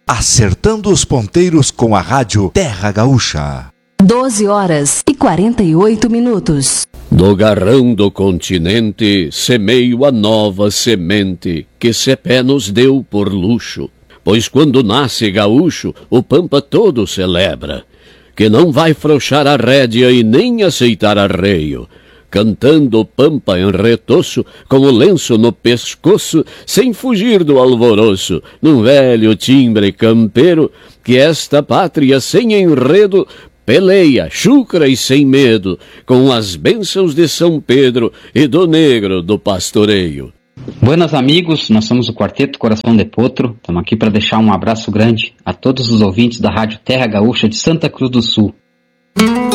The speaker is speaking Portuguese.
Acertando os ponteiros com a rádio Terra Gaúcha. 12h48. No garrão do continente semeio a nova semente que Cepé nos deu por luxo, pois quando nasce gaúcho o pampa todo celebra, que não vai frouxar a rédea e nem aceitar arreio, cantando pampa em retoço, com o lenço no pescoço, sem fugir do alvoroço, num velho timbre campeiro, que esta pátria sem enredo peleia, chucra e sem medo, com as bênçãos de São Pedro e do negro do pastoreio. Buenas amigos, nós somos o Quarteto Coração de Potro, estamos aqui para deixar um abraço grande a todos os ouvintes da Rádio Terra Gaúcha de Santa Cruz do Sul.